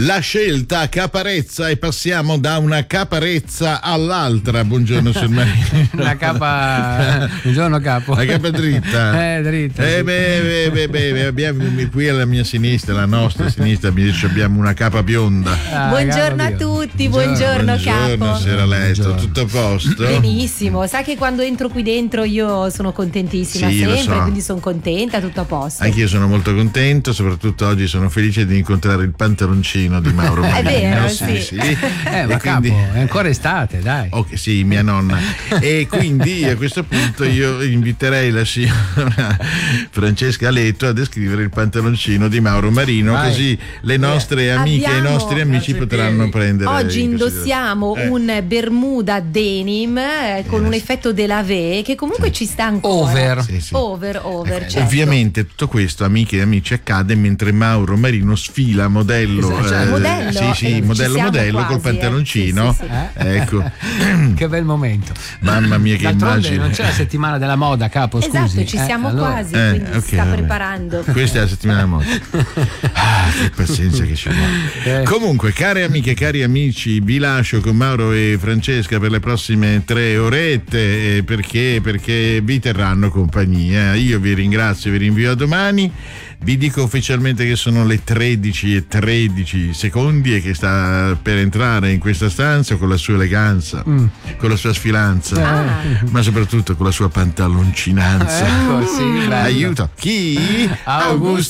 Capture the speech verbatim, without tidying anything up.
La scelta caparezza e passiamo da una caparezza all'altra. Buongiorno signor Marino. La capa. Buongiorno capo. La capa dritta. Eh, dritta. Eh, beh, beh, beh, beh, abbiamo qui alla mia sinistra, la nostra sinistra, mi dice abbiamo una capa bionda. Ah, buongiorno a tutti, buongiorno, buongiorno capo. Buongiorno, letto, tutto a posto? Benissimo, sa che quando entro qui dentro io sono contentissima sì, sempre, so. quindi sono contenta, tutto a posto. Anch'io sono molto contento, soprattutto oggi sono felice di incontrare il pantaloncino di Mauro Marino. È vero, sì, sì. sì. Eh, ma quindi... capo, è ancora estate, dai. Ok, sì, mia nonna. E quindi a questo punto io inviterei la signora Francesca Aletto a descrivere il pantaloncino di Mauro Marino, Vai. così le nostre amiche Abbiamo... e i nostri amici potranno prendere. Oggi indossiamo eh. un Bermuda denim eh, con Yes. un effetto dell'ave che comunque sì. ci sta ancora. Over. Sì, sì. Over, over, Eh, certo. Ovviamente tutto questo, amiche e amici, accade mentre Mauro Marino sfila modello, Esatto, cioè, eh, modello, sì, sì, eh, ci modello siamo modello quasi, col pantaloncino. eh. Sì, sì, sì. Ecco. Che bel momento. Mamma mia, che D'altronde immagine. non c'è la settimana della moda, capo, scusi. Esatto, ci Eh, siamo allora. quasi, Eh, quindi ok, si sta vabbè. preparando. Questa è la settimana della moda. Ah, che pazienza che ci vuole. Eh. Comunque, care amiche e cari amici, vi lascio con Mauro e Francesca per le prossime tre orette eh, perché, perché vi terranno compagnia. Io vi ringrazio, vi rinvio a domani. Vi dico ufficialmente che sono le tredici e tredici secondi e che sta per entrare in questa stanza con la sua eleganza, mm. con la sua sfilanza, Ah. ma soprattutto con la sua pantaloncinanza. Ecco, sì, bello. Aiuto. Chi? Augusto